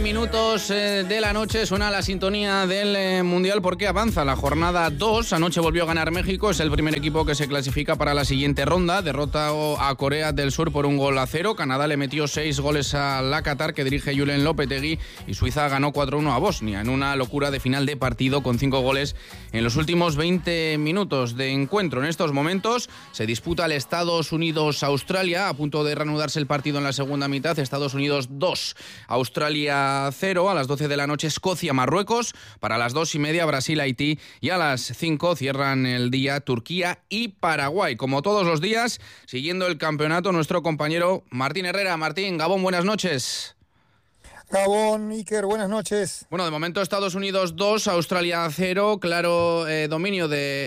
minutos de la noche suena la sintonía del Mundial porque avanza la jornada 2. Anoche volvió a ganar México, es el primer equipo que se clasifica para la siguiente ronda. Derrota a Corea del Sur por 1-0. Canadá le metió 6 goles a la Qatar, que dirige Julen Lopetegui, y Suiza ganó 4-1 a Bosnia en una locura de final de partido con 5 goles en los últimos 20 minutos de encuentro. En estos momentos se disputa el Estados Unidos-Australia, a punto de reanudarse el partido en la segunda mitad. Estados Unidos 2, Australia 0. A las 12 de la noche Escocia-Marruecos. Para las 2:30 Brasil-Haití. Y a las 5 cierran el día Turquía y Paraguay. Como todos los días, siguiendo el campeonato, nuestro compañero Martín Herrera. Martín, Gabón, buenas noches. Gabón, Iker, buenas noches. Bueno, de momento Estados Unidos 2, Australia 0, claro dominio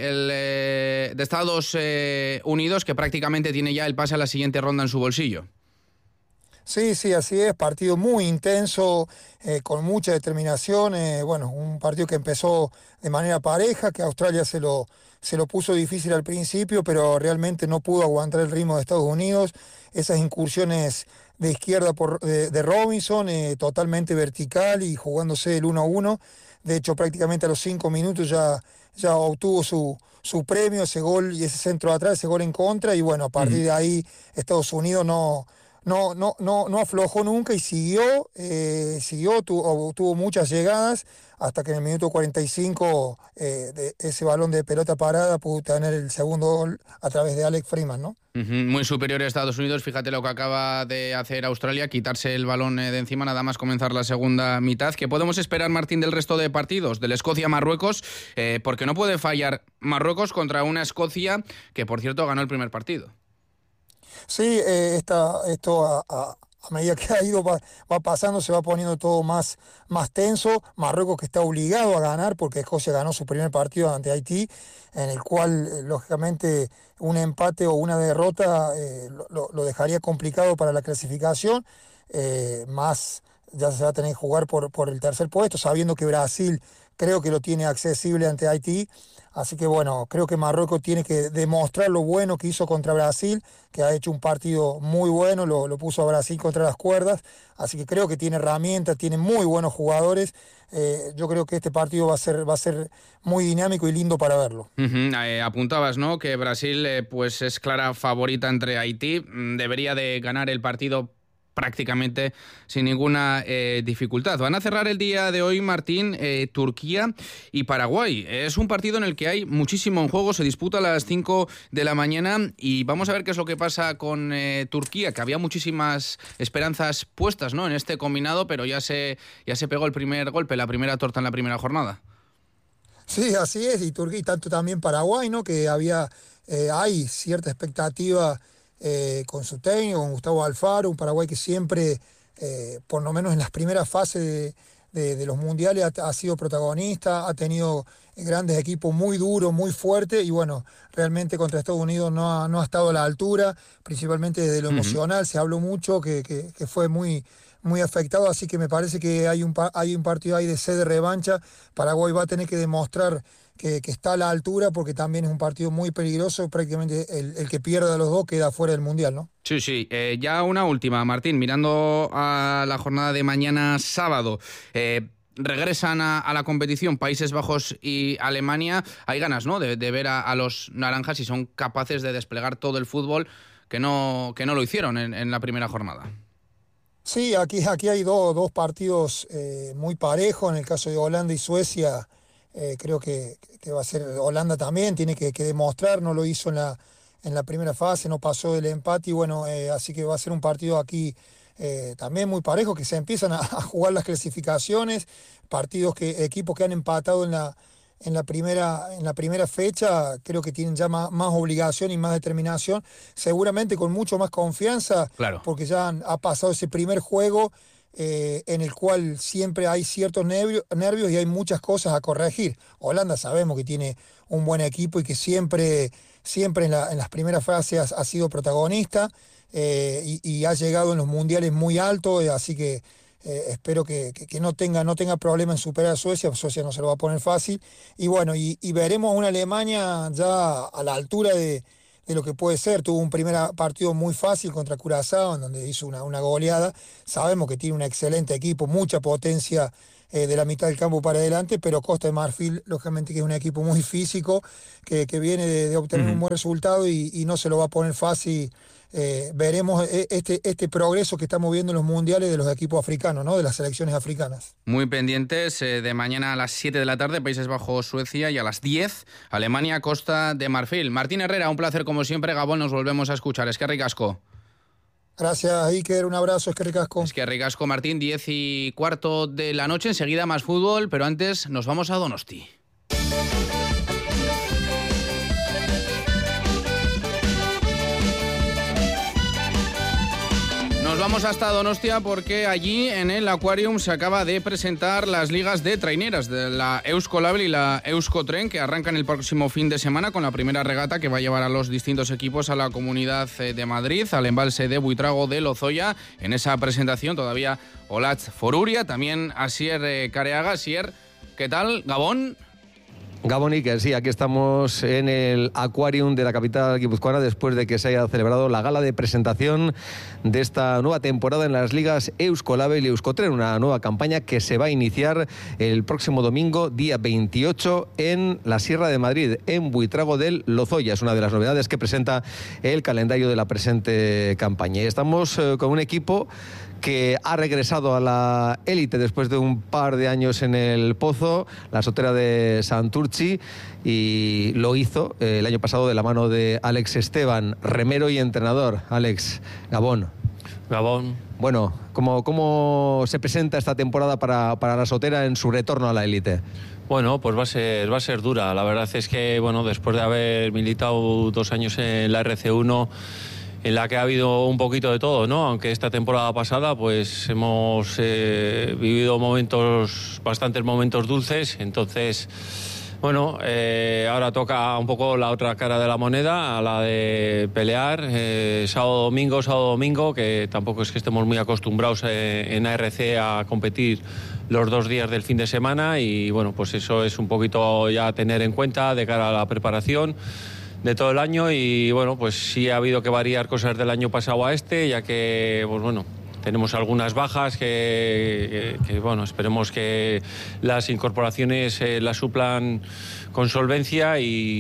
de Estados Unidos, que prácticamente tiene ya el pase a la siguiente ronda en su bolsillo. Sí, así es, partido muy intenso, con mucha determinación, un partido que empezó de manera pareja, que Australia se lo puso difícil al principio, pero realmente no pudo aguantar el ritmo de Estados Unidos. Esas incursiones de izquierda de Robinson, totalmente vertical y jugándose el 1-1. De hecho, prácticamente a los 5 minutos ya obtuvo su premio, ese gol y ese centro de atrás, ese gol en contra, y bueno, a partir de ahí Estados Unidos no aflojó nunca y siguió, tuvo muchas llegadas, hasta que en el minuto 45 de ese balón de pelota parada pudo tener el segundo gol a través de Alex Freeman, ¿no? Muy superior a Estados Unidos. Fíjate lo que acaba de hacer Australia, quitarse el balón de encima nada más comenzar la segunda mitad. ¿Qué podemos esperar, Martín, del resto de partidos? Del Escocia-Marruecos, porque no puede fallar Marruecos contra una Escocia que, por cierto, ganó el primer partido. Sí, esto a medida que va pasando se va poniendo todo más tenso. Marruecos, que está obligado a ganar porque Escocia ganó su primer partido ante Haití, en el cual lógicamente un empate o una derrota lo dejaría complicado para la clasificación, más ya se va a tener que jugar por el tercer puesto, sabiendo que Brasil creo que lo tiene accesible ante Haití. Así que bueno, creo que Marruecos tiene que demostrar lo bueno que hizo contra Brasil, que ha hecho un partido muy bueno, lo puso a Brasil contra las cuerdas, así que creo que tiene herramientas, tiene muy buenos jugadores. Yo creo que este partido va a ser muy dinámico y lindo para verlo. Apuntabas, ¿no?, que Brasil pues es clara favorita entre Haití, debería de ganar el partido prácticamente sin ninguna dificultad. Van a cerrar el día de hoy, Martín, Turquía y Paraguay. Es un partido en el que hay muchísimo en juego, se disputa a las 5 de la mañana y vamos a ver qué es lo que pasa con Turquía, que había muchísimas esperanzas puestas, ¿no?, en este combinado, pero ya se pegó el primer golpe, la primera torta en la primera jornada. Sí, así es, y Turquía y tanto también Paraguay, ¿no?, que hay cierta expectativa con su técnico, con Gustavo Alfaro, un Paraguay que siempre, por lo menos en las primeras fases de los mundiales, ha sido protagonista, ha tenido grandes equipos muy duros, muy fuertes, y bueno, realmente contra Estados Unidos no ha estado a la altura, principalmente desde lo emocional. Se habló mucho que fue muy afectado, así que me parece que hay un partido ahí de sed de revancha. Paraguay va a tener que demostrar que está a la altura, porque también es un partido muy peligroso. Prácticamente el que pierda de los dos queda fuera del Mundial, ¿no? Sí. Ya una última, Martín, mirando a la jornada de mañana sábado. Regresan a la competición Países Bajos y Alemania. Hay ganas, ¿no?, de ver a los naranjas si son capaces de desplegar todo el fútbol que no lo hicieron en la primera jornada. Sí, aquí hay dos partidos muy parejos. En el caso de Holanda y Suecia, creo que va a ser Holanda también, tiene que demostrar, no lo hizo en la primera fase, no pasó del empate, y bueno, así que va a ser un partido aquí también muy parejo, que se empiezan a jugar las clasificaciones, equipos que han empatado en la primera fecha, creo que tienen ya más obligación y más determinación, seguramente con mucho más confianza, claro, porque ya ha pasado ese primer juego en el cual siempre hay ciertos nervios y hay muchas cosas a corregir. Holanda sabemos que tiene un buen equipo y que siempre en las primeras fases ha sido protagonista, y ha llegado en los mundiales muy alto, así que espero que no tenga problema en superar a Suecia. Suecia no se lo va a poner fácil, y bueno, y veremos una Alemania ya a la altura de de lo que puede ser. Tuvo un primer partido muy fácil contra Curazao, en donde hizo una goleada. Sabemos que tiene un excelente equipo, mucha potencia de la mitad del campo para adelante, pero Costa de Marfil, lógicamente, que es un equipo muy físico, que viene de obtener un buen resultado y no se lo va a poner fácil. Veremos este progreso que estamos viendo en los mundiales de los equipos africanos, ¿no? De las selecciones africanas. Muy pendientes de mañana a las 7 de la tarde, Países Bajos, Suecia, y a las 10, Alemania, Costa de Marfil. Martín Herrera, un placer como siempre. Gabón, nos volvemos a escuchar. Eskerrik asko. Gracias, Iker. Un abrazo, Eskerrik asko. Eskerrik asko, Martín. 10:15 de la noche. Enseguida más fútbol, pero antes nos vamos a Donosti. Nos vamos hasta Donostia porque allí en el Aquarium se acaba de presentar las ligas de traineras de la Eusko-Label y la Euskotren, que arrancan el próximo fin de semana con la primera regata que va a llevar a los distintos equipos a la Comunidad de Madrid, al embalse de Buitrago de Lozoya. En esa presentación todavía Olatz Foruria, también Asier Careaga. Asier, ¿qué tal? Gabón. Gabón, Iker, sí, aquí estamos en el Aquarium de la capital guipuzcoana después de que se haya celebrado la gala de presentación de esta nueva temporada en las ligas Eusko-Label y Euskotren, una nueva campaña que se va a iniciar el próximo domingo, día 28, en la Sierra de Madrid, en Buitrago del Lozoya. Es una de las novedades que presenta el calendario de la presente campaña. Y estamos con un equipo que ha regresado a la élite después de un par de años en el Pozo, la Sotera de Santurtzi, y lo hizo el año pasado de la mano de Alex Esteban, remero y entrenador. Alex, Gabón. Gabón. Bueno, ¿cómo se presenta esta temporada para la Sotera en su retorno a la élite? Bueno, pues va a ser dura. La verdad es que, bueno, después de haber militado 2 años en la RC1, en la que ha habido un poquito de todo, ¿no? Aunque esta temporada pasada pues hemos vivido bastantes momentos dulces. Entonces, bueno, ahora toca un poco la otra cara de la moneda, a la de pelear sábado domingo, que tampoco es que estemos muy acostumbrados en ARC a competir los 2 días del fin de semana, y bueno, pues eso es un poquito ya a tener en cuenta de cara a la preparación de todo el año. Y bueno, pues sí ha habido que variar cosas del año pasado a este, ya que, pues bueno, tenemos algunas bajas que bueno, esperemos que las incorporaciones las suplan con solvencia,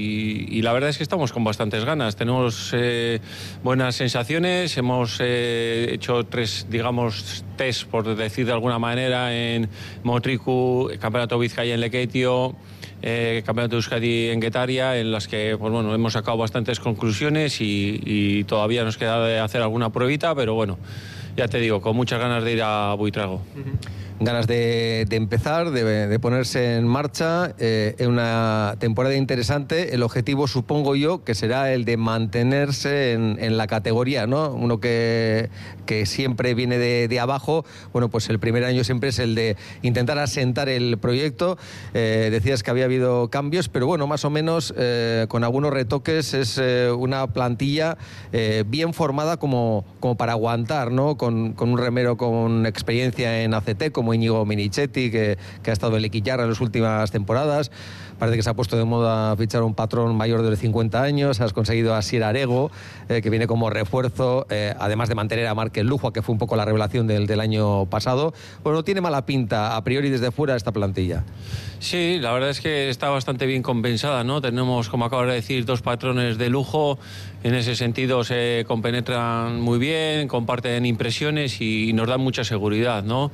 y la verdad es que estamos con bastantes ganas. Tenemos buenas sensaciones, hemos hecho 3, digamos, test, por decir de alguna manera, en Motriku, Campeonato Vizcaya en Lekeitio, Campeonato de Euskadi en Guetaria, en las que pues bueno, hemos sacado bastantes conclusiones y todavía nos queda de hacer alguna pruebita, pero bueno, ya te digo, con muchas ganas de ir a Buitrago. Ganas de empezar, de ponerse en marcha en una temporada interesante. El objetivo, supongo yo, que será el de mantenerse en la categoría, ¿no? Uno que siempre viene de abajo. Bueno, pues el primer año siempre es el de intentar asentar el proyecto. Decías que había habido cambios, pero bueno, más o menos con algunos retoques. Es una plantilla bien formada como para aguantar, ¿no? Con un remero con experiencia en ACT, como Íñigo Minichetti, que ha estado en Lequillarra en las últimas temporadas. Parece que se ha puesto de moda fichar un patrón mayor de 50 años. Has conseguido a Sier Arego, que viene como refuerzo, además de mantener a Márquez Lujua, que fue un poco la revelación del año pasado. Bueno, no tiene mala pinta a priori desde fuera esta plantilla. Sí, la verdad es que está bastante bien compensada, ¿no? Tenemos, como acabas de decir, 2 patrones de lujo. En ese sentido se compenetran muy bien, comparten impresiones y nos dan mucha seguridad, ¿no?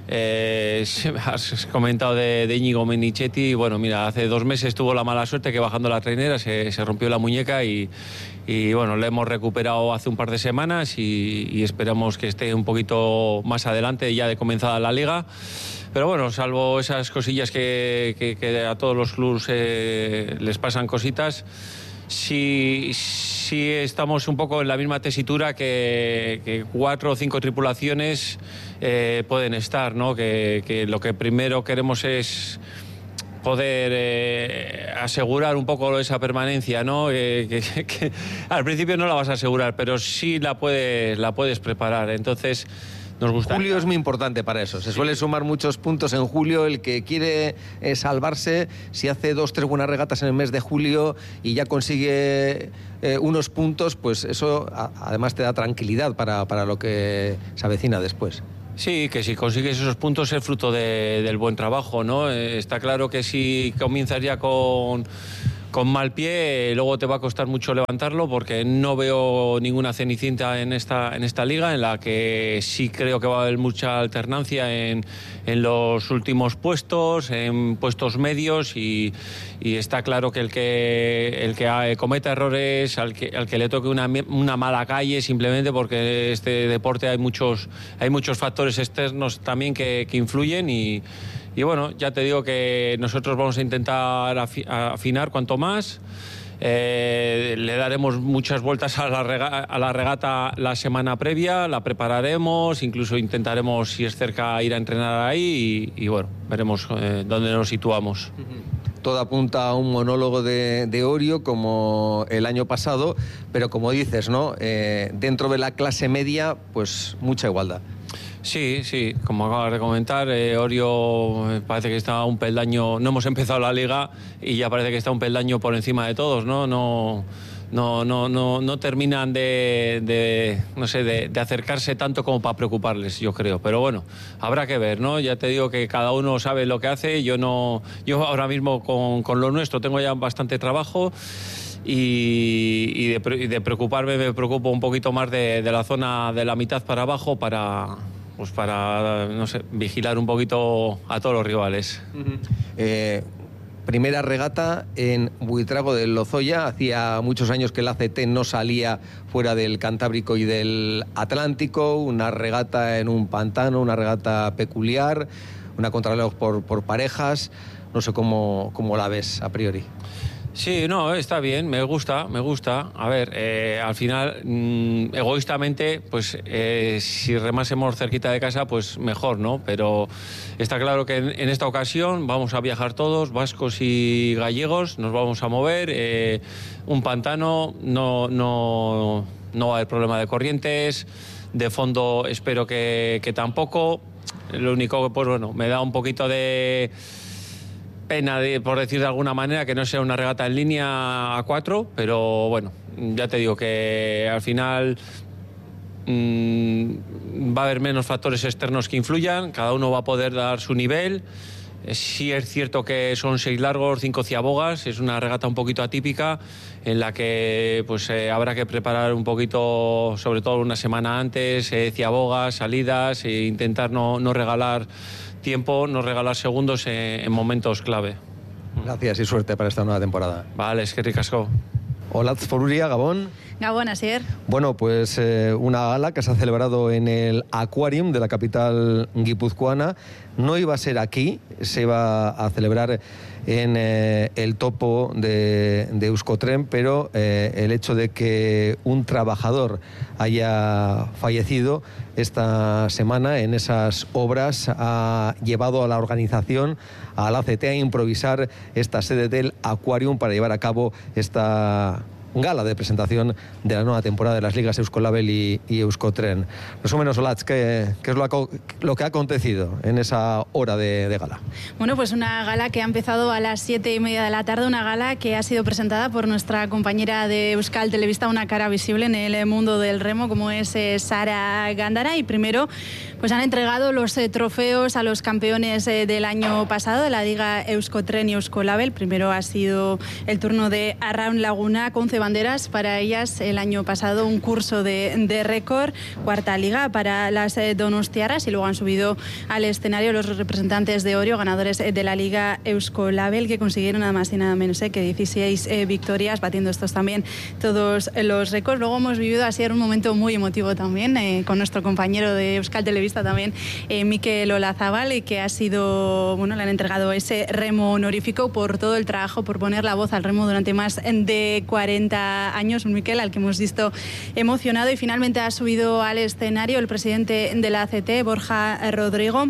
Has comentado de Íñigo Minichetti. Bueno, mira, hace 2 meses tuvo la mala suerte que bajando la trainera se rompió la muñeca y bueno, le hemos recuperado hace un par de semanas y esperamos que esté un poquito más adelante ya de comenzada la liga. Pero bueno, salvo esas cosillas que a todos los clubes les pasan cositas, sí estamos un poco en la misma tesitura que 4 o 5 tripulaciones pueden estar, ¿no? Que lo que primero queremos es poder asegurar un poco esa permanencia, ¿no? Que al principio no la vas a asegurar, pero sí la puedes preparar. Entonces nos gustaría. Julio es muy importante para eso, se suele sumar muchos puntos en julio, el que quiere salvarse, si hace 2-3 buenas regatas en el mes de julio y ya consigue unos puntos, pues eso además te da tranquilidad para lo que se avecina después. Sí, que si consigues esos puntos es fruto del buen trabajo, ¿no? Está claro que si comienzas ya con mal pie, luego te va a costar mucho levantarlo, porque no veo ninguna cenicienta en esta liga, en la que sí creo que va a haber mucha alternancia en los últimos puestos, en puestos medios, y está claro que el que cometa errores, al que le toque una mala calle, simplemente porque este deporte hay muchos factores externos también que influyen, y bueno, ya te digo que nosotros vamos a intentar afinar cuanto más. Le daremos muchas vueltas a la regata la semana previa, la prepararemos, incluso intentaremos, si es cerca, ir a entrenar ahí, y bueno, veremos dónde nos situamos. Todo apunta a un monólogo de Orio como el año pasado, pero como dices, ¿no? Dentro de la clase media, pues mucha igualdad. Sí, como acabas de comentar, Orio parece que está un peldaño, no hemos empezado la liga y ya parece que está un peldaño por encima de todos, ¿no? No terminan de acercarse tanto como para preocuparles, yo creo. Pero bueno, habrá que ver, ¿no? Ya te digo que cada uno sabe lo que hace. Yo ahora mismo con lo nuestro tengo ya bastante trabajo. Y de preocuparme, me preocupo un poquito más de la zona de la mitad para abajo, para no sé, vigilar un poquito a todos los rivales. Primera regata en Buitrago del Lozoya. Hacía muchos años que el ACT no salía fuera del Cantábrico y del Atlántico. Una regata en un pantano, una regata peculiar, una contrarreloj por parejas. No sé cómo la ves a priori. Sí, no, está bien, me gusta. A ver, al final, egoístamente, pues si remásemos cerquita de casa, pues mejor, ¿no? Pero está claro que en esta ocasión vamos a viajar todos, vascos y gallegos, nos vamos a mover. Un pantano, no va a haber problema de corrientes, de fondo espero que tampoco. Lo único que, pues bueno, me da un poquito de pena, por decir de alguna manera, que no sea una regata en línea a 4, pero bueno, ya te digo que al final va a haber menos factores externos que influyan, cada uno va a poder dar su nivel. Sí es cierto que son 6 largos, 5 ciabogas, es una regata un poquito atípica en la que pues habrá que preparar un poquito, sobre todo una semana antes, ciabogas, salidas, e intentar no regalar tiempo, no regalar segundos en momentos clave. Gracias y suerte para esta nueva temporada. Vale, es que ricasco. Olatz Foruria, Gabón. Gabón, Asier. Bueno, pues una gala que se ha celebrado en el Aquarium de la capital guipuzcoana. No iba a ser aquí, se iba a celebrar en el topo de Euskotren, pero el hecho de que un trabajador haya fallecido esta semana en esas obras ha llevado a la organización, a la ACT, a improvisar esta sede del Aquarium para llevar a cabo esta gala de presentación de la nueva temporada de las ligas Euskolabel y Euskotren. Más o menos, Olatz, ¿qué es lo que ha acontecido en esa hora de gala? Bueno, pues una gala que ha empezado a las 7:30 de la tarde, una gala que ha sido presentada por nuestra compañera de Euskal Televista, una cara visible en el mundo del remo, como es Sara Gándara, y primero pues han entregado los trofeos a los campeones del año pasado de la liga Euskotren y Euskolabel. Primero ha sido el turno de Arraun Laguna con 11 banderas para ellas el año pasado, un curso de récord, cuarta liga para las donostiarras, y luego han subido al escenario los representantes de Orio, ganadores de la liga Euskolabel, que consiguieron nada más y nada menos que 16 victorias, batiendo estos también todos los récords. Luego hemos vivido así un momento muy emotivo también con nuestro compañero de Euskal Televista también, Mikel Olazábal, y que ha sido, bueno, le han entregado ese remo honorífico por todo el trabajo, por poner la voz al remo durante más de 40 años, un Mikel al que hemos visto emocionado, y finalmente ha subido al escenario el presidente de la ACT, Borja Rodrigo,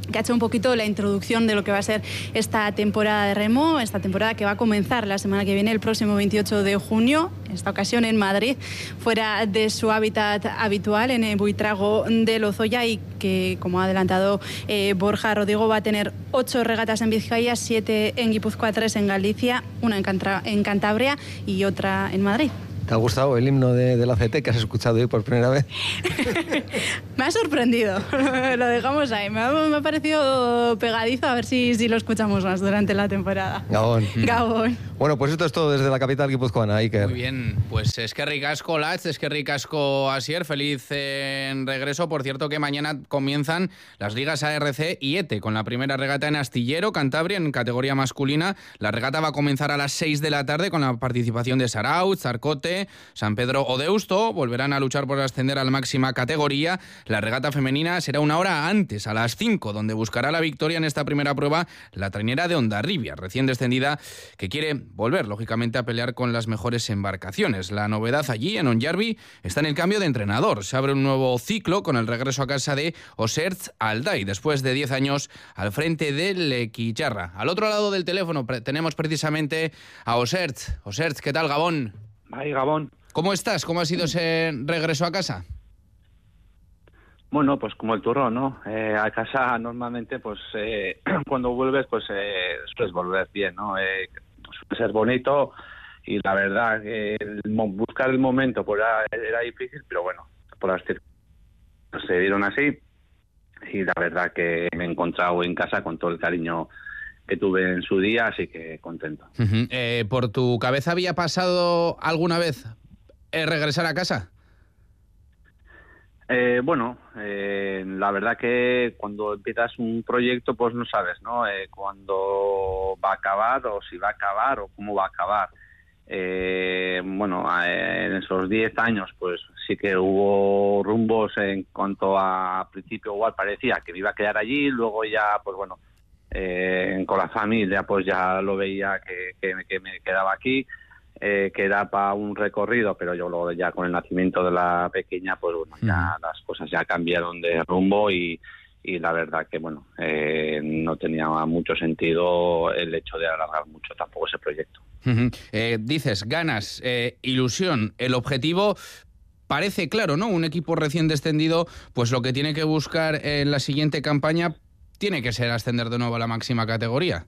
que ha hecho un poquito la introducción de lo que va a ser esta temporada de remo, esta temporada que va a comenzar la semana que viene, el próximo 28 de junio, en esta ocasión en Madrid, fuera de su hábitat habitual, en Buitrago de Lozoya, y que, como ha adelantado Borja Rodrigo, va a tener 8 regatas en Vizcaya, 7 en Guipúzcoa, 3 en Galicia, una en Cantabria y otra en Madrid. ¿Te ha gustado el himno de la CT que has escuchado hoy por primera vez? Me ha sorprendido, lo dejamos ahí. Me ha parecido pegadizo, a ver si lo escuchamos más durante la temporada. Gabón. Gabón. Bueno, pues esto es todo desde la capital guipuzcoana, Iker. Muy bien, pues eskerrik asko Latz, eskerrik asko Asier, feliz regreso. Por cierto que mañana comienzan las ligas ARC y ETE con la primera regata en Astillero, Cantabria, en categoría masculina. La regata va a comenzar a las 6 de la tarde con la participación de Sarauz, Zarcote, San Pedro o Deusto. Volverán a luchar por ascender a la máxima categoría. La regata femenina será una hora antes, a las 5, donde buscará la victoria en esta primera prueba la trainera de Hondarribia, recién descendida, que quiere volver, lógicamente, a pelear con las mejores embarcaciones. La novedad allí, en Ondarribia, está en el cambio de entrenador. Se abre un nuevo ciclo con el regreso a casa de Osertz Alday, después de 10 años al frente del Equicharra. Al otro lado del teléfono tenemos precisamente a Osertz. Osertz, ¿qué tal, Gabón? Ay, Gabón. ¿Cómo estás? ¿Cómo ha sido ese regreso a casa? Bueno, pues como el turrón, ¿no? A casa normalmente, pues cuando vuelves, pues sueles volver bien, ¿no? Suele ser bonito y la verdad que buscar el momento pues era difícil, pero bueno, por las circunstancias se dieron así y la verdad que me he encontrado en casa con todo el cariño que tuve en su día, así que contento. ¿Por tu cabeza había pasado alguna vez regresar a casa? La verdad que cuando empiezas un proyecto pues no sabes, ¿no? Cuándo va a acabar o si va a acabar o cómo va a acabar. En esos 10 años pues sí que hubo rumbos en cuanto a principio, igual parecía que me iba a quedar allí, luego ya pues bueno, con la familia pues ya lo veía que me quedaba aquí, que era para un recorrido, pero yo luego ya con el nacimiento de la pequeña pues bueno, ya las cosas ya cambiaron de rumbo y la verdad que bueno, no tenía mucho sentido el hecho de alargar mucho tampoco ese proyecto. Dices ganas, ilusión, el objetivo parece claro, ¿no? Un equipo recién descendido, pues lo que tiene que buscar en la siguiente campaña tiene que ser ascender de nuevo a la máxima categoría.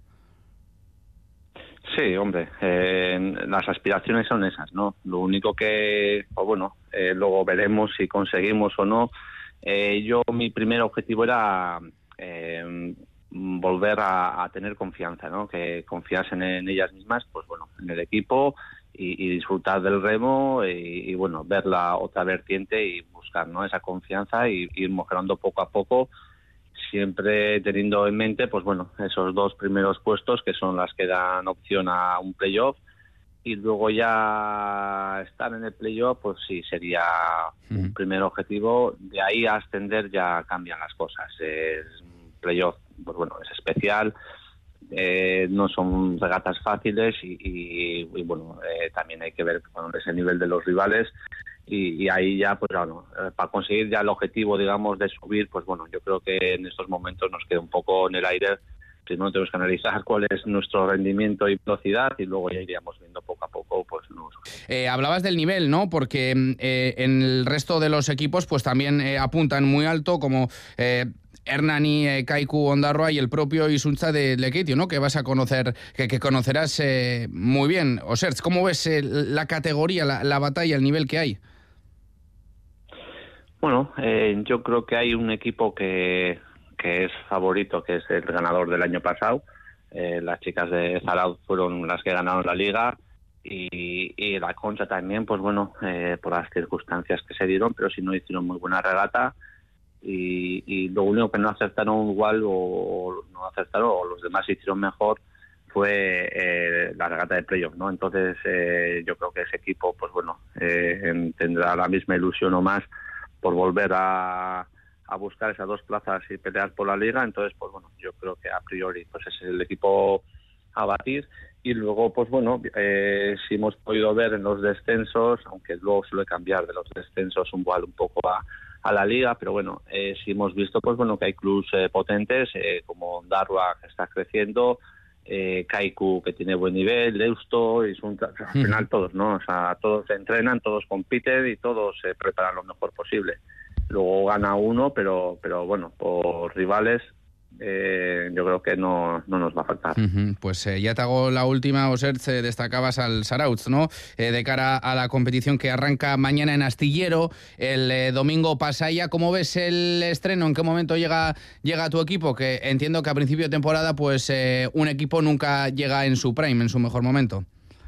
Sí, hombre, las aspiraciones son esas, ¿no? Lo único que, pues bueno, luego veremos si conseguimos o no. Mi primer objetivo era volver a tener confianza, ¿no? Que confiasen en ellas mismas, pues bueno, en el equipo y disfrutar del remo y bueno, ver la otra vertiente y buscar, ¿no? Esa confianza y ir mejorando poco a poco, siempre teniendo en mente, pues bueno, esos 2 primeros puestos que son las que dan opción a un playoff y luego ya estar en el playoff, pues sí, sería un primer objetivo. De ahí a ascender ya cambian las cosas. Un playoff, pues bueno, es especial, no son regatas fáciles y bueno, también hay que ver cuál es el nivel de los rivales. Y ahí ya, pues bueno, para conseguir ya el objetivo, digamos, de subir, pues bueno, yo creo que en estos momentos nos queda un poco en el aire. Primero tenemos que analizar cuál es nuestro rendimiento y velocidad y luego ya iríamos viendo poco a poco, pues no. Hablabas del nivel, ¿no? Porque en el resto de los equipos pues también apuntan muy alto, como Hernani, Kaiku Ondarroa y el propio Isuntza de Lekeitio, ¿no? Que vas a conocer, que conocerás muy bien. Osertz, ¿cómo ves la categoría, la batalla, el nivel que hay? Bueno, yo creo que hay un equipo que es favorito, que es el ganador del año pasado. Las chicas de Zarauz fueron las que ganaron la liga y la Concha también, pues bueno, por las circunstancias que se dieron, pero sí no hicieron muy buena regata y lo único que no acertaron igual o no acertaron o los demás hicieron mejor fue la regata de playoff, ¿no? Entonces yo creo que ese equipo, pues bueno, tendrá la misma ilusión o más por volver a buscar esas 2 plazas y pelear por la liga. Entonces, pues bueno, yo creo que a priori pues es el equipo a batir. Y luego, pues bueno, si hemos podido ver en los descensos, aunque luego suele cambiar de los descensos un poco a la liga, pero bueno, sí hemos visto pues bueno que hay clubes potentes como Darwa, que está creciendo, Kaiku, que tiene buen nivel, Deusto, y al final todos, ¿no? O sea, todos entrenan, todos compiten y todos se preparan lo mejor posible. Luego gana uno, pero bueno, por rivales yo creo que no nos va a faltar. Pues ya te hago la última, Osertz. Destacabas al Zarautz, ¿no? De cara a la competición que arranca mañana en Astillero, el domingo Pasaia. ¿Cómo ves el estreno? ¿En qué momento llega tu equipo? Que entiendo que a principio de temporada pues un equipo nunca llega en su prime, en su mejor momento.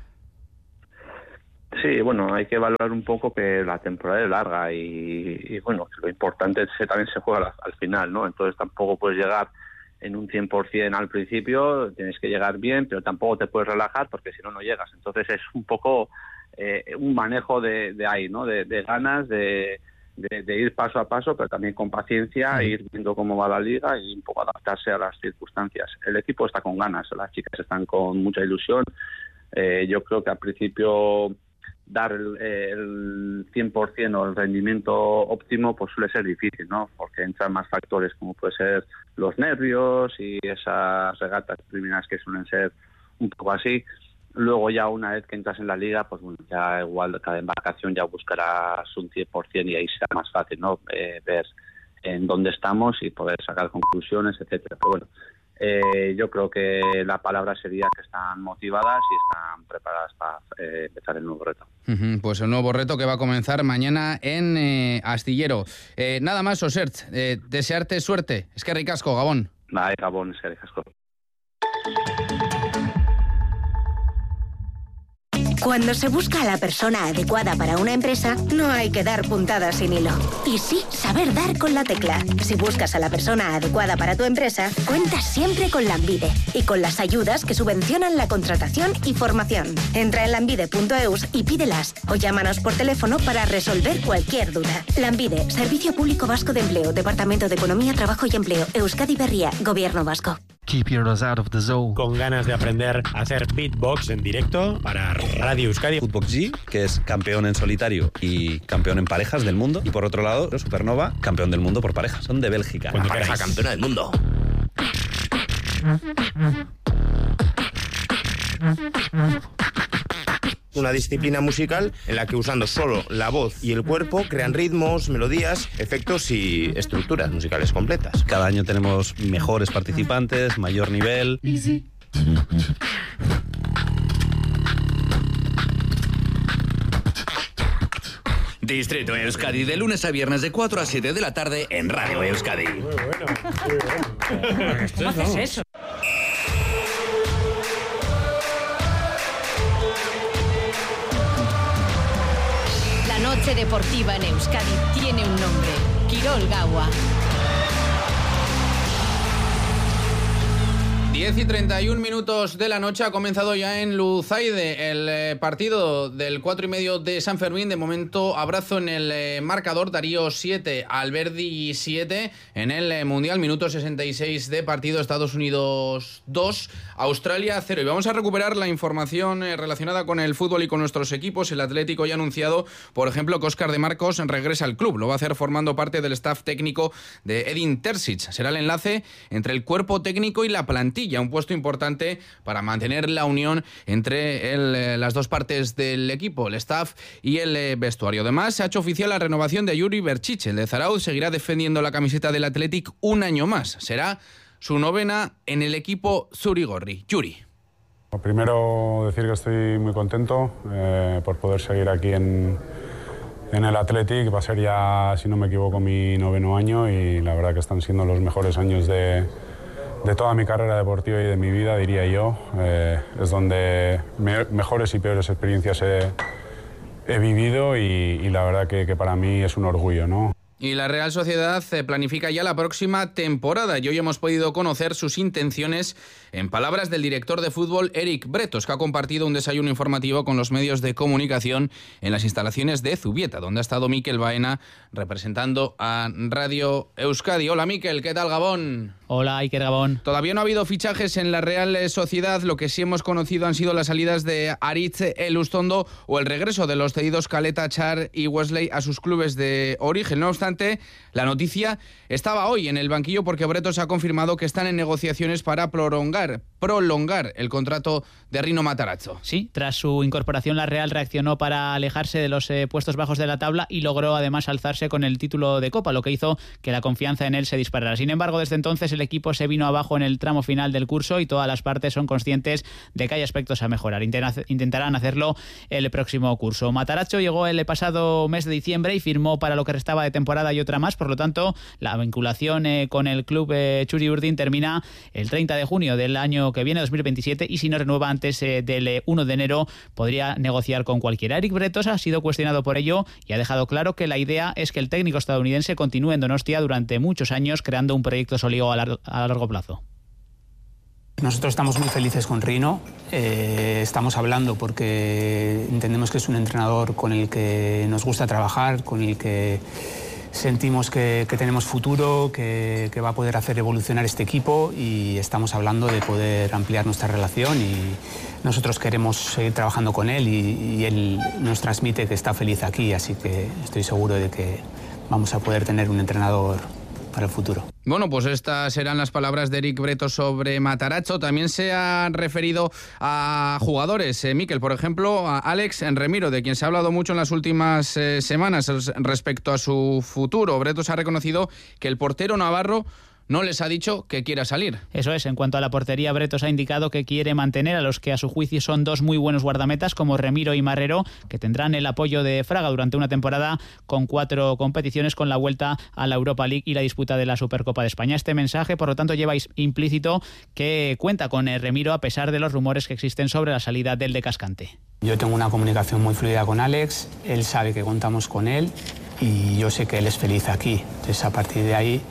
Sí, bueno, hay que valorar un poco que la temporada es larga y bueno, lo importante es que también se juega al final, ¿no? Entonces tampoco puedes llegar en un 100% al principio, tienes que llegar bien, pero tampoco te puedes relajar porque si no, no llegas. Entonces es un poco un manejo de ahí, ¿no? De ganas, de ir paso a paso, pero también con paciencia, ir viendo cómo va la liga y un poco adaptarse a las circunstancias. El equipo está con ganas, las chicas están con mucha ilusión. Yo creo que al principio dar el 100% o el rendimiento óptimo pues suele ser difícil, ¿no? Porque entran más factores como puede ser los nervios y esas regatas preliminares que suelen ser un poco así. Luego ya una vez que entras en la liga, pues bueno, ya igual cada embarcación ya buscarás un 100% y ahí será más fácil, ¿no? Ver en dónde estamos y poder sacar conclusiones, etcétera. Pero bueno, yo creo que la palabra sería que están motivadas y están preparadas para empezar el nuevo reto. Pues el nuevo reto que va a comenzar mañana en Astillero. Nada más, Osertz, desearte suerte. Es que ricasco, Gabón. Gabón, es que ricasco. Cuando se busca a la persona adecuada para una empresa, no hay que dar puntadas sin hilo. Y sí, saber dar con la tecla. Si buscas a la persona adecuada para tu empresa, cuentas siempre con Lanbide y con las ayudas que subvencionan la contratación y formación. Entra en lanbide.eus y pídelas o llámanos por teléfono para resolver cualquier duda. Lanbide, Servicio Público Vasco de Empleo, Departamento de Economía, Trabajo y Empleo, Euskadi Berria, Gobierno Vasco. Keep your nose out of the zone. Con ganas de aprender a hacer beatbox en directo para Radio Euskadi. Footbox G, que es campeón en solitario y campeón en parejas del mundo. Y por otro lado, Supernova, campeón del mundo por parejas. Son de Bélgica. Cuando la pareja campeona del mundo. Una disciplina musical en la que usando solo la voz y el cuerpo crean ritmos, melodías, efectos y estructuras musicales completas. Cada año tenemos mejores participantes, mayor nivel. Easy. Distrito Euskadi, de lunes a viernes de 4 a 7 de la tarde en Radio Euskadi. Muy bueno. ¿Cómo haces eso? La noche deportiva en Euskadi tiene un nombre: Kirol Gaua. 10:31 de la noche ha comenzado ya en Luzaide el partido del 4:30 de San Fermín. De momento, abrazo en el marcador. Darío 7, Alberdi 7 en el Mundial. Minuto 66 de partido. Estados Unidos 2, Australia 0. Y vamos a recuperar la información relacionada con el fútbol y con nuestros equipos. El Atlético ya ha anunciado, por ejemplo, que Óscar de Marcos regresa al club. Lo va a hacer formando parte del staff técnico de Edin Terzic. Será el enlace entre el cuerpo técnico y la plantilla. Un puesto importante para mantener la unión entre las dos partes del equipo, el staff y el vestuario. Además, se ha hecho oficial la renovación de Yuri Berchiche. El de Zarauz seguirá defendiendo la camiseta del Athletic un año más. Será su 9ª en el equipo zurigorri. Yuri. Primero decir que estoy muy contento por poder seguir aquí en el Athletic. Va a ser ya, si no me equivoco, mi 9º año y la verdad que están siendo los mejores años de toda mi carrera deportiva y de mi vida, diría yo. Es donde mejores y peores experiencias he vivido y la verdad que para mí es un orgullo, ¿no? Y la Real Sociedad planifica ya la próxima temporada y hoy hemos podido conocer sus intenciones en palabras del director de fútbol Eric Bretos, que ha compartido un desayuno informativo con los medios de comunicación en las instalaciones de Zubieta, donde ha estado Mikel Baena representando a Radio Euskadi. Hola Mikel, ¿qué tal Gabón? Hola, Iker Gabón. Todavía no ha habido fichajes en la Real Sociedad. Lo que sí hemos conocido han sido las salidas de Aritz Elustondo o el regreso de los cedidos Caleta, Char y Wesley a sus clubes de origen. No obstante, la noticia estaba hoy en el banquillo porque Bretos ha confirmado que están en negociaciones para prolongar el contrato de Rino Matarazzo. Sí, tras su incorporación la Real reaccionó para alejarse de los puestos bajos de la tabla y logró además alzarse con el título de Copa, lo que hizo que la confianza en él se disparara. Sin embargo, desde entonces el equipo se vino abajo en el tramo final del curso y todas las partes son conscientes de que hay aspectos a mejorar. Intentarán hacerlo el próximo curso. Matarazzo llegó el pasado mes de diciembre y firmó para lo que restaba de temporada y otra más. Por lo tanto, la vinculación con el club Txuri Urdin termina el 30 de junio del año que viene, 2027, y si no renueva antes del 1 de enero podría negociar con cualquiera. Eric Bretos ha sido cuestionado por ello y ha dejado claro que la idea es que el técnico estadounidense continúe en Donostia durante muchos años creando un proyecto sólido a largo plazo. Nosotros estamos muy felices con Rino, estamos hablando porque entendemos que es un entrenador con el que nos gusta trabajar, con el que sentimos que tenemos futuro, que va a poder hacer evolucionar este equipo, y estamos hablando de poder ampliar nuestra relación, y nosotros queremos seguir trabajando con él y él nos transmite que está feliz aquí, así que estoy seguro de que vamos a poder tener un entrenador para el futuro. Bueno, pues estas serán las palabras de Eric Bretos sobre Matarazzo. También se ha referido a jugadores, Mikel, por ejemplo, a Alex Remiro, de quien se ha hablado mucho en las últimas semanas respecto a su futuro. Bretos ha reconocido que el portero navarro no les ha dicho que quiera salir. Eso es, en cuanto a la portería, Bretos ha indicado que quiere mantener a los que a su juicio son dos muy buenos guardametas como Remiro y Marrero, que tendrán el apoyo de Fraga durante una temporada con 4 competiciones, con la vuelta a la Europa League y la disputa de la Supercopa de España. Este mensaje, por lo tanto, lleva implícito que cuenta con Remiro a pesar de los rumores que existen sobre la salida del de Cascante. Yo tengo una comunicación muy fluida con Alex, él sabe que contamos con él y yo sé que él es feliz aquí. Entonces, a partir de ahí,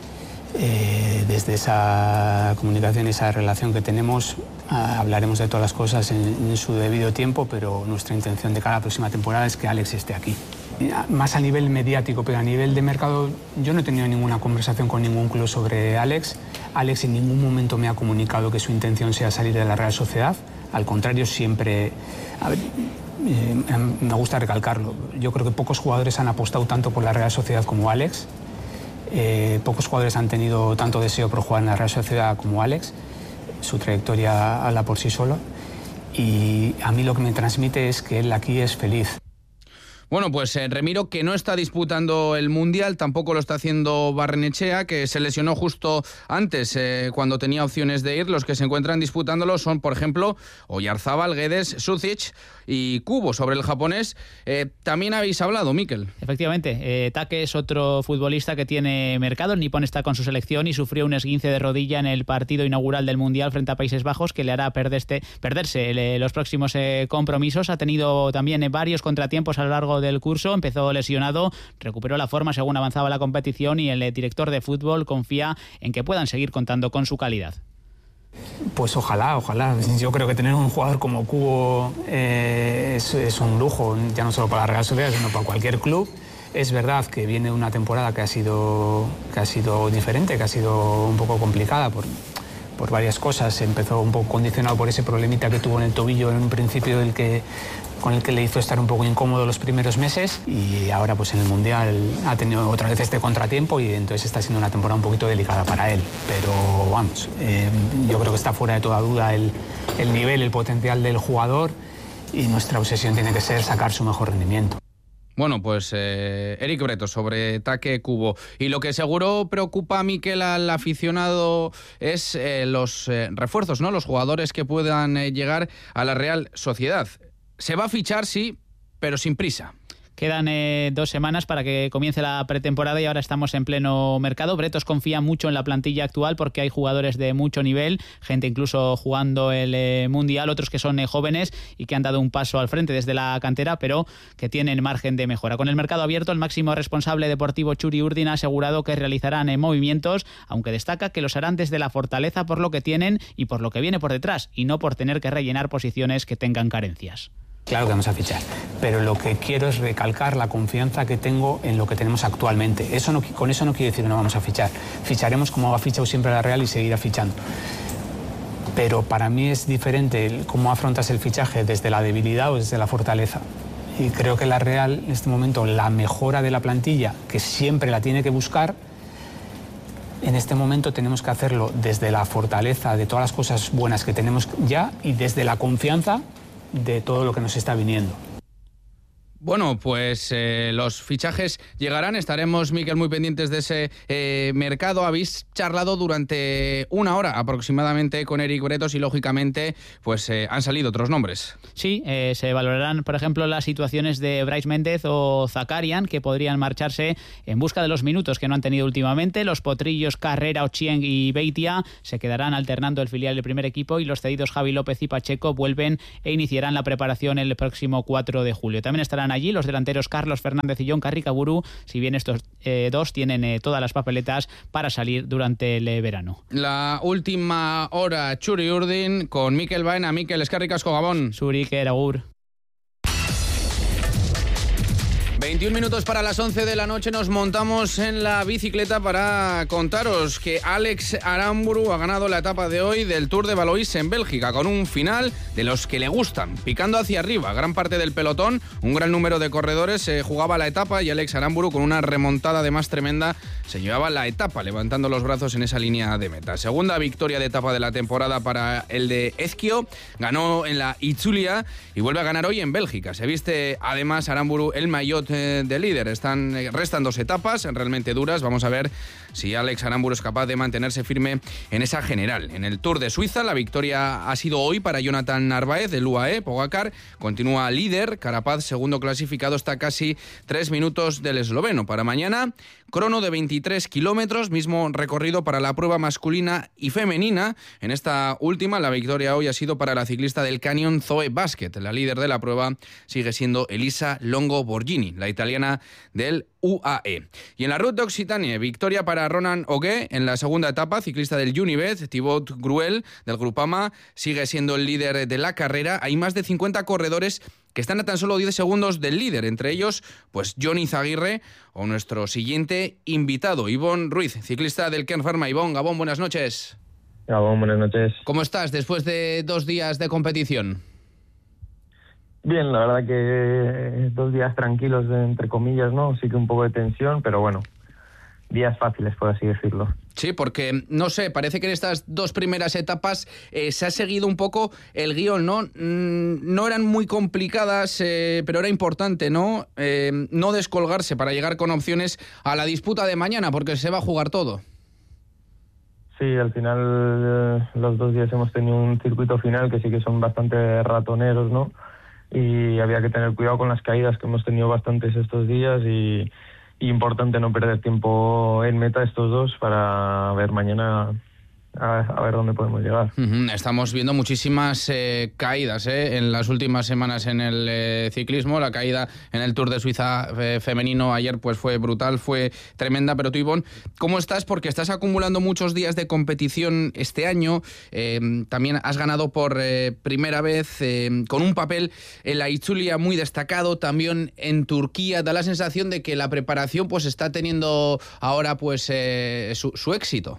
desde esa comunicación y esa relación que tenemos, hablaremos de todas las cosas en su debido tiempo, pero nuestra intención de cada próxima temporada es que Alex esté aquí. Más a nivel mediático, pero a nivel de mercado, yo no he tenido ninguna conversación con ningún club sobre Alex. Alex en ningún momento me ha comunicado que su intención sea salir de la Real Sociedad. Al contrario, siempre... me gusta recalcarlo. Yo creo que pocos jugadores han apostado tanto por la Real Sociedad como Alex. Pocos jugadores han tenido tanto deseo por jugar en la Real Sociedad como Alex. Su trayectoria habla por sí solo. Y a mí lo que me transmite es que él aquí es feliz. Bueno, pues Remiro, que no está disputando el Mundial, tampoco lo está haciendo Barrenechea, que se lesionó justo antes, cuando tenía opciones de ir. Los que se encuentran disputándolo son, por ejemplo, Oyarzábal, Guedes, Sucic y Kubo. Sobre el japonés también habéis hablado, Mikel. Efectivamente, Take es otro futbolista que tiene mercado. El nipón está con su selección y sufrió un esguince de rodilla en el partido inaugural del Mundial frente a Países Bajos, que le hará perderse los próximos compromisos. Ha tenido también varios contratiempos a lo largo del curso. Empezó lesionado, recuperó la forma según avanzaba la competición, y el director de fútbol confía en que puedan seguir contando con su calidad. Pues ojalá. Yo creo que tener un jugador como Kubo es un lujo, ya no solo para la Real Sociedad, sino para cualquier club. Es verdad que viene una temporada que ha sido diferente, que ha sido un poco complicada por varias cosas. Empezó un poco condicionado por ese problemita que tuvo en el tobillo en un principio, con el que le hizo estar un poco incómodo los primeros meses, y ahora pues en el Mundial ha tenido otra vez este contratiempo y entonces está siendo una temporada un poquito delicada para él. Pero vamos, yo creo que está fuera de toda duda el nivel, el potencial del jugador, y nuestra obsesión tiene que ser sacar su mejor rendimiento. Bueno, pues Eric Bretos sobre Take Kubo. Y lo que seguro preocupa a Mikel al aficionado es los refuerzos, ¿no? Los jugadores que puedan llegar a la Real Sociedad. Se va a fichar, sí, pero sin prisa. Quedan 2 semanas para que comience la pretemporada y ahora estamos en pleno mercado. Bretos confía mucho en la plantilla actual porque hay jugadores de mucho nivel, gente incluso jugando el Mundial, otros que son jóvenes y que han dado un paso al frente desde la cantera, pero que tienen margen de mejora. Con el mercado abierto, el máximo responsable deportivo Txuri Urdin ha asegurado que realizarán movimientos, aunque destaca que los harán desde la fortaleza por lo que tienen y por lo que viene por detrás, y no por tener que rellenar posiciones que tengan carencias. Claro que vamos a fichar, pero lo que quiero es recalcar la confianza que tengo en lo que tenemos actualmente. Con eso no quiero decir que no vamos a fichar. Ficharemos como ha fichado siempre la Real y seguirá fichando. Pero para mí es diferente cómo afrontas el fichaje, desde la debilidad o desde la fortaleza. Y creo que la Real, en este momento, la mejora de la plantilla, que siempre la tiene que buscar, en este momento tenemos que hacerlo desde la fortaleza de todas las cosas buenas que tenemos ya y desde la confianza de todo lo que nos está viniendo. Bueno, pues los fichajes llegarán, estaremos, Miquel, muy pendientes de ese mercado. Habéis charlado durante una hora aproximadamente con Eric Bretos y, lógicamente, pues han salido otros nombres. Sí, se valorarán, por ejemplo, las situaciones de Brais Méndez o Zakarian, que podrían marcharse en busca de los minutos que no han tenido últimamente. Los potrillos Carrera, Ochieng y Beitia se quedarán alternando el filial del primer equipo, y los cedidos Javi López y Pacheco vuelven e iniciarán la preparación el próximo 4 de julio. También estarán allí los delanteros Carlos Fernández y Jon Carricaburu, si bien estos dos tienen todas las papeletas para salir durante el verano. La última hora, Txuri Urdin con Mikel Baena. Mikel, eskerrik asko, Gabón. Zurik, agur. 21 minutos para las 11 de la noche, nos montamos en la bicicleta para contaros que Alex Aramburu ha ganado la etapa de hoy del Tour de Valois en Bélgica, con un final de los que le gustan, picando hacia arriba. Gran parte del pelotón, un gran número de corredores jugaba la etapa, y Alex Aramburu, con una remontada además tremenda, se llevaba la etapa, levantando los brazos en esa línea de meta. Segunda victoria de etapa de la temporada para el de Ezkio, ganó en la Itzulia y vuelve a ganar hoy en Bélgica. Se viste además Aramburu el maillot de líder. Restan 2 etapas realmente duras. Vamos a ver si Alex Aramburu es capaz de mantenerse firme en esa general. En el Tour de Suiza, la victoria ha sido hoy para Jonathan Narváez del UAE. Pogacar continúa líder. Carapaz, segundo clasificado, está casi 3 minutos del esloveno. Para mañana, crono de 23 kilómetros, mismo recorrido para la prueba masculina y femenina. En esta última, la victoria hoy ha sido para la ciclista del Canyon Zoe Basket. La líder de la prueba sigue siendo Elisa Longo Borghini, la italiana del UAE. Y en la Route d'Occitanie, victoria para Ronan Ogué en la segunda etapa, ciclista del Univet. Thibaut Gruel del Groupama sigue siendo el líder de la carrera. Hay más de 50 corredores que están a tan solo 10 segundos del líder, entre ellos pues Johnny Zaguirre o nuestro siguiente invitado, Ivón Ruiz, ciclista del Kern Pharma. Ivón, Gabón, buenas noches. Gabón, buenas noches. ¿Cómo estás después de 2 días de competición? Bien, la verdad que 2 días tranquilos, entre comillas, ¿no? Sí que un poco de tensión, pero bueno, días fáciles, por así decirlo. Sí, porque, no sé, parece que en estas 2 primeras etapas se ha seguido un poco el guión, ¿no? No eran muy complicadas, pero era importante, ¿no? No descolgarse para llegar con opciones a la disputa de mañana, porque se va a jugar todo. Sí, al final los 2 días hemos tenido un circuito final que sí que son bastante ratoneros, ¿no? Y había que tener cuidado con las caídas, que hemos tenido bastantes estos días, y importante no perder tiempo en meta estos 2 para ver mañana a ver dónde podemos llegar. Estamos viendo muchísimas caídas en las últimas semanas en el ciclismo. La caída en el Tour de Suiza femenino ayer pues fue brutal, fue tremenda. Pero tú, Ivón, ¿cómo estás? Porque estás acumulando muchos días de competición este año. También has ganado por primera vez con un papel en la Itzulia muy destacado. También en Turquía. Da la sensación de que la preparación pues está teniendo ahora pues su éxito.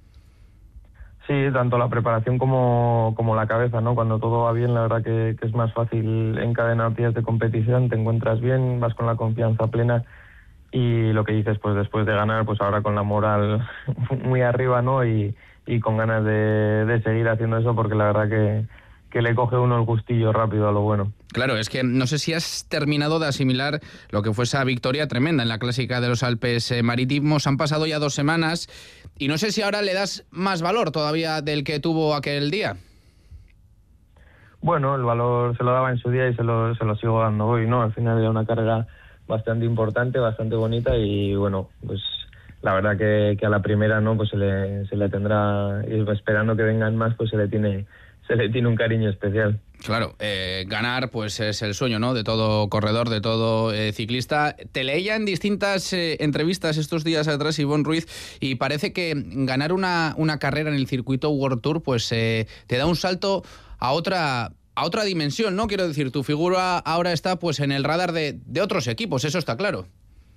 Sí, tanto la preparación como la cabeza, ¿no? Cuando todo va bien, la verdad que es más fácil encadenar días de competición, te encuentras bien, vas con la confianza plena, y lo que dices, pues después de ganar, pues ahora con la moral muy arriba, ¿no? Y con ganas de seguir haciendo eso, porque la verdad que le coge uno el gustillo rápido a lo bueno. Claro, es que no sé si has terminado de asimilar lo que fue esa victoria tremenda en la Clásica de los Alpes Marítimos. Han pasado ya 2 semanas y no sé si ahora le das más valor todavía del que tuvo aquel día. Bueno, el valor se lo daba en su día y se lo sigo dando hoy, ¿no? Al final era una carrera bastante importante, bastante bonita, y bueno, pues la verdad que a la primera, ¿no? Pues se le tendrá, y esperando que vengan más, pues se le tiene un cariño especial. Claro, ganar pues es el sueño, ¿no? De todo corredor, de todo ciclista. Te leía en distintas entrevistas estos días atrás, Ivón Ruiz, y parece que ganar una carrera en el circuito World Tour pues te da un salto a otra a otra dimensión, ¿no? Quiero decir, tu figura ahora está pues en el radar de otros equipos, eso está claro.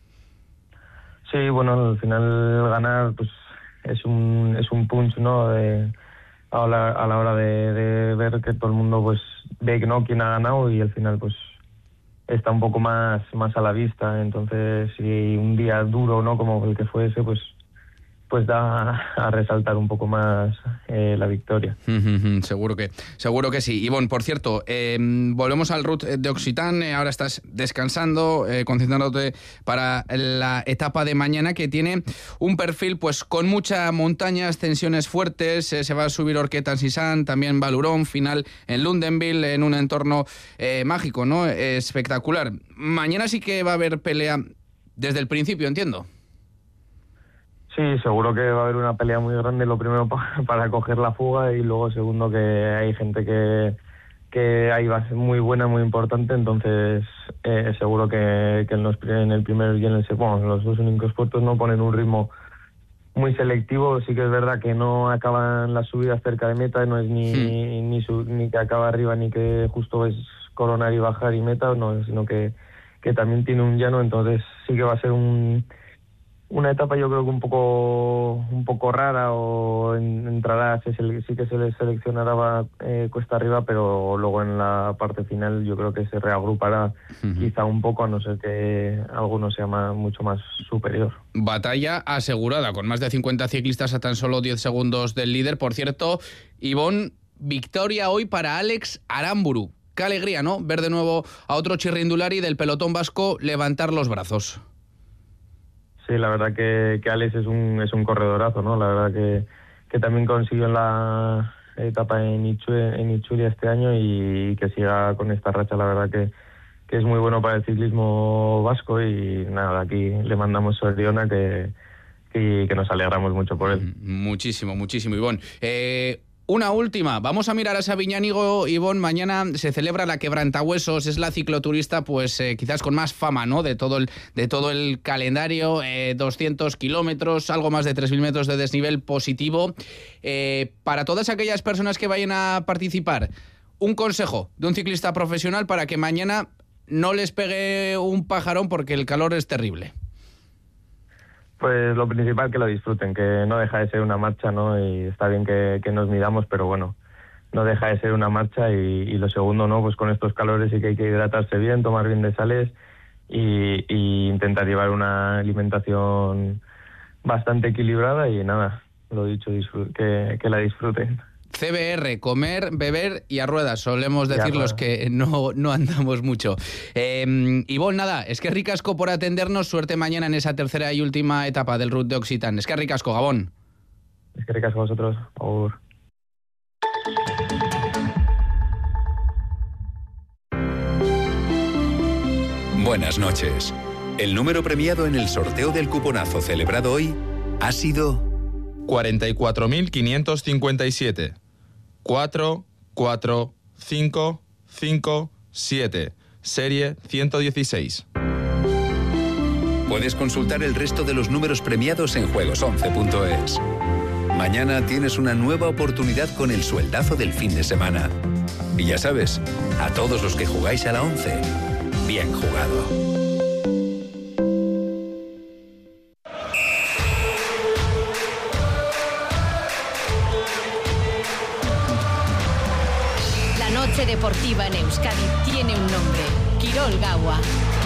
Sí, bueno, al final ganar pues es un punch, ¿no? A la hora de ver que todo el mundo pues ve, ¿no?, quién ha ganado, y al final pues está un poco más a la vista. Entonces, si un día duro, ¿no?, como el que fue ese, pues da a resaltar un poco más la victoria. Seguro que sí. Ivonne, por cierto, volvemos al Route d'Occitane. Ahora estás descansando, concentrándote para la etapa de mañana, que tiene un perfil pues con mucha montaña, ascensiones fuertes. Se va a subir Orquet-Saint-Cysan, también Valurón, final en Lundenville, en un entorno mágico, ¿no? Espectacular. Mañana sí que va a haber pelea desde el principio, entiendo. Sí, seguro que va a haber una pelea muy grande, lo primero para coger la fuga, y luego segundo que hay gente que ahí va a ser muy buena, muy importante. Entonces seguro que en el primero y en el segundo, en los dos únicos puestos, no ponen un ritmo muy selectivo. Sí que es verdad que no acaban las subidas cerca de meta, no es ni que acaba arriba ni que justo es coronar y bajar y meta, no, sino que también tiene un llano. Entonces sí que va a ser una etapa, yo creo que un poco rara, o entrará, sí que se le seleccionará cuesta arriba, pero luego en la parte final yo creo que se reagrupará quizá un poco, a no ser que alguno sea mucho más superior. Batalla asegurada, con más de 50 ciclistas a tan solo 10 segundos del líder. Por cierto, Ivonne, victoria hoy para Alex Aramburu. Qué alegría, ¿no?, ver de nuevo a otro chirrindulari del pelotón vasco levantar los brazos. Sí, la verdad que Alex es un corredorazo, ¿no? La verdad que también consiguió en la etapa en Itzulia este año, y que siga con esta racha, la verdad que es muy bueno para el ciclismo vasco. Y nada, aquí le mandamos suerdiona, que nos alegramos mucho por él. Muchísimo, Ivonne. Una última, vamos a mirar a Sabiñánigo. Ivonne, mañana se celebra la Quebrantahuesos, es la cicloturista pues quizás con más fama, ¿no?, de todo el calendario. 200 kilómetros, algo más de 3.000 metros de desnivel positivo. Para todas aquellas personas que vayan a participar, un consejo de un ciclista profesional para que mañana no les pegue un pajarón, porque el calor es terrible. Pues lo principal, que lo disfruten, que no deja de ser una marcha, ¿no? Y está bien que nos midamos, pero bueno, no deja de ser una marcha. Y lo segundo, ¿no?, pues con estos calores sí que hay que hidratarse bien, tomar bien de sales y intentar llevar una alimentación bastante equilibrada. Y nada, lo dicho, que la disfruten. CBR, comer, beber y a ruedas, solemos decir los que no andamos mucho. Ivonne, nada, es que ricasco por atendernos, suerte mañana en esa tercera y última etapa del Route d'Occitane. Es que ricasco, Gabón. Es que ricasco a vosotros, por favor. Buenas noches. El número premiado en el sorteo del cuponazo celebrado hoy ha sido 44.557. 44557, serie 116. Puedes consultar el resto de los números premiados en juegos11.es. Mañana tienes una nueva oportunidad con el sueldazo del fin de semana. Y ya sabes, a todos los que jugáis a la 11, bien jugado. Deportiva en Euskadi tiene un nombre: Quirol Gaua.